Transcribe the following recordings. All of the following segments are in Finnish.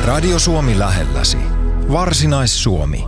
Radio Suomi lähelläsi. Varsinais-Suomi.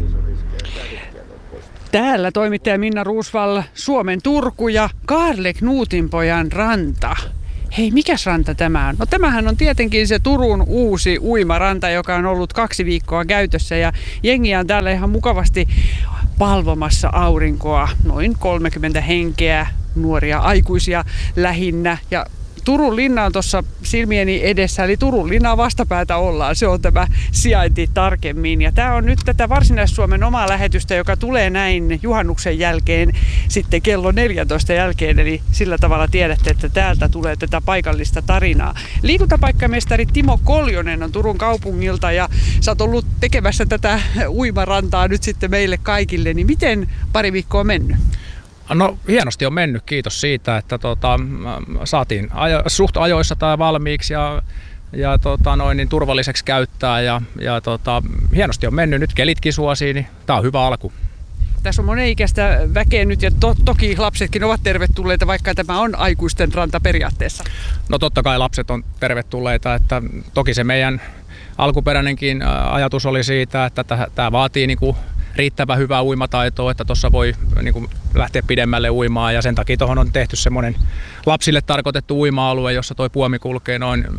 Täällä toimittaja Minna Roosvall, Suomen Turku ja Kaarle Knuutinpojan ranta. Hei, mikäs ranta tämä on? No tämähän on tietenkin se Turun uusi uimaranta, joka on ollut 2 viikkoa käytössä ja jengiä on täällä ihan mukavasti palvomassa aurinkoa. Noin 30 henkeä, nuoria aikuisia lähinnä ja Turun linna on tuossa silmieni edessä, eli Turun linnaa vastapäätä ollaan. Se on tämä sijainti tarkemmin. Ja tämä on nyt tätä Varsinais-Suomen omaa lähetystä, joka tulee näin juhannuksen jälkeen, sitten kello 14 jälkeen. Eli sillä tavalla tiedätte, että täältä tulee tätä paikallista tarinaa. Liikuntapaikkamestari Timo Koljonen on Turun kaupungilta ja sä oot ollut tekemässä tätä uimarantaa nyt sitten meille kaikille. Niin miten pari viikkoa on mennyt? No hienosti on mennyt, kiitos siitä, että saatiin suht ajoissa tämä valmiiksi ja niin turvalliseksi käyttää ja hienosti on mennyt, nyt kelitkin suosii, niin tämä on hyvä alku. Tässä on monenikäistä väkeä nyt ja toki lapsetkin ovat tervetulleita, vaikka tämä on aikuisten ranta periaatteessa. No totta kai lapset on tervetulleita, että toki se meidän alkuperäinenkin ajatus oli siitä, että tämä vaatii niinku riittävän hyvää uimataitoa, että tuossa voi niin lähteä pidemmälle uimaan ja sen takia tuohon on tehty semmoinen lapsille tarkoitettu uima-alue, jossa tuo puomi kulkee noin 1,20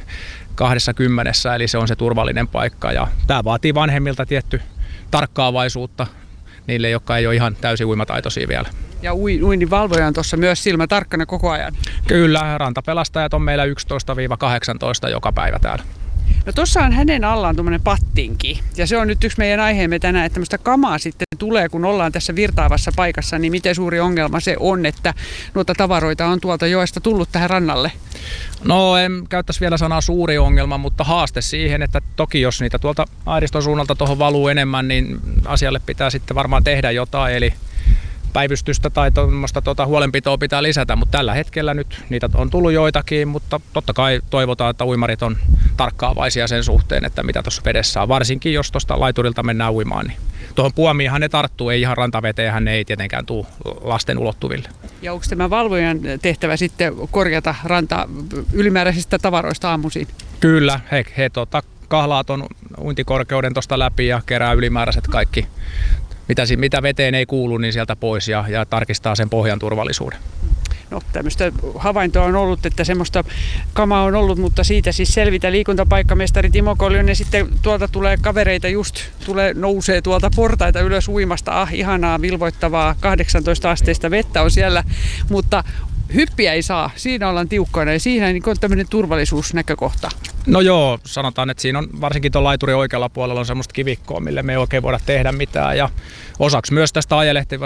metriä, eli se on se turvallinen paikka ja tämä vaatii vanhemmilta tietty tarkkaavaisuutta niille, jotka ei ole ihan täysin uimataitoisia vielä. Ja uinnin valvoja on tuossa myös silmä tarkkana koko ajan? Kyllä, rantapelastajat on meillä 11-18 joka päivä täällä. No tuossa on hänen allaan tuommoinen pattinki ja se on nyt yksi meidän aiheemme tänään, että tämmöistä kamaa sitten tulee, kun ollaan tässä virtaavassa paikassa, niin miten suuri ongelma se on, että noita tavaroita on tuolta joesta tullut tähän rannalle? No en käyttäisi vielä sanaa suuri ongelma, mutta haaste siihen, että toki jos niitä tuolta Airiston suunnalta tuohon valuu enemmän, niin asialle pitää sitten varmaan tehdä jotain, eli päivystystä tai huolenpitoa pitää lisätä, mutta tällä hetkellä nyt niitä on tullut joitakin, mutta totta kai toivotaan, että uimarit on tarkkaavaisia sen suhteen, että mitä tuossa vedessä on. Varsinkin jos tuosta laiturilta mennään uimaan, niin tuohon puomiinhan ne tarttuu, ei ihan rantaveteenhän ne ei tietenkään tule lasten ulottuville. Ja onko tämä valvojan tehtävä sitten korjata ranta ylimääräisistä tavaroista aamuisin? Kyllä, he kahlaa tuon uintikorkeuden tuosta läpi ja kerää ylimääräiset kaikki mitä veteen ei kuulu, niin sieltä pois ja tarkistaa sen pohjan turvallisuuden. No tämmöistä havaintoa on ollut, että semmoista kamaa on ollut, mutta siitä siis selvitä liikuntapaikkamestari Timo Koljonen. Sitten tuolta tulee kavereita nousee tuolta portaita ylös uimasta. Ihanaa, vilvoittavaa, 18 asteista vettä on siellä, mutta hyppiä ei saa. Siinä ollaan tiukkoina ja siinä on tämmöinen turvallisuusnäkökohta. No joo, sanotaan, että siinä on varsinkin tuon laiturin oikealla puolella on semmoista kivikkoa, mille me ei oikein voida tehdä mitään. Ja osaksi myös tästä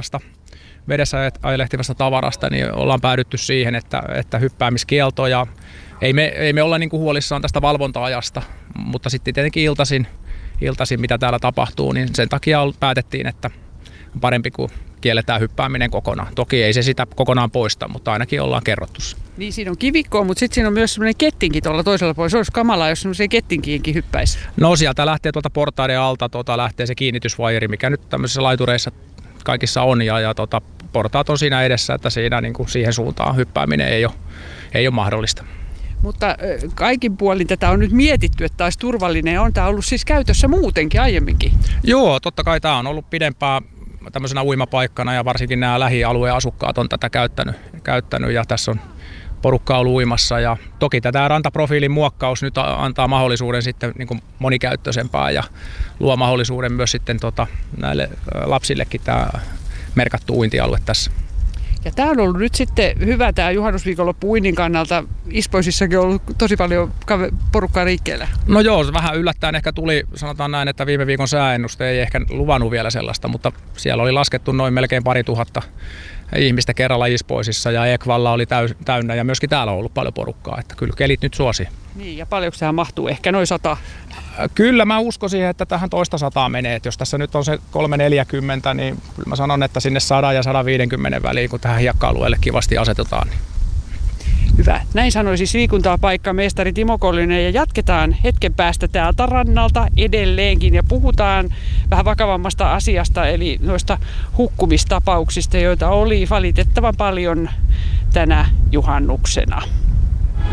vedessä ajelehtivasta tavarasta, niin ollaan päädytty siihen, että hyppäämiskielto ja ei me olla niin kuin huolissaan tästä valvonta-ajasta, mutta sitten tietenkin iltaisin mitä täällä tapahtuu, niin sen takia päätettiin, että on parempi kuin kielletään hyppääminen kokonaan. Toki ei se sitä kokonaan poista, mutta ainakin ollaan kerrottu se. Niin siinä on kivikkoa, mutta sitten siinä on myös semmoinen kettinki tuolla toisella puolella. Se olisi kamalaa, jos semmoiseen kettinkiinkin hyppäisi. No sieltä lähtee tuolta portaiden alta lähtee se kiinnitysvaijeri, mikä nyt tämmöisissä laitureissa kaikissa on ja portaat on siinä edessä, että siinä niin kuin siihen suuntaan hyppääminen ei ole mahdollista. Mutta kaikin puolin tätä on nyt mietitty, että olisi turvallinen. On tämä ollut siis käytössä muutenkin aiemminkin? Joo, totta kai tämä on ollut pidempään tämmöisenä uimapaikkana ja varsinkin nämä lähialueen asukkaat on tätä käyttänyt ja tässä on porukkaa ollut uimassa ja toki tätä rantaprofiilin muokkaus nyt antaa mahdollisuuden sitten niin kuin monikäyttöisempää ja luo mahdollisuuden myös sitten näille lapsillekin tämä merkattu uintialue tässä. Ja tämä on ollut nyt sitten hyvä tämä juhannusviikonloppu uinnin kannalta. Ispoisissakin on ollut tosi paljon porukkaa liikkeellä. No joo, vähän yllättäen ehkä tuli, sanotaan näin, että viime viikon sääennuste ei ehkä luvannut vielä sellaista, mutta siellä oli laskettu noin melkein 2000 ihmistä kerralla Ispoisissa ja Ekvalla oli täynnä ja myöskin täällä on ollut paljon porukkaa, että kyllä kelit nyt suosii. Niin ja paljonko tähän mahtuu? Ehkä noin 100? Kyllä mä uskoisin, että tähän toista 100 menee, että jos tässä nyt on se 340, niin kyllä mä sanon, että sinne 100 ja 150 väliin, kun tähän hiekka-alueelle kivasti asetetaan. Niin. Hyvä. Näin sanoi siis liikuntapaikkamestari Timo Koljonen ja jatketaan hetken päästä täältä rannalta edelleenkin ja puhutaan vähän vakavammasta asiasta eli noista hukkumistapauksista, joita oli valitettavan paljon tänä juhannuksena.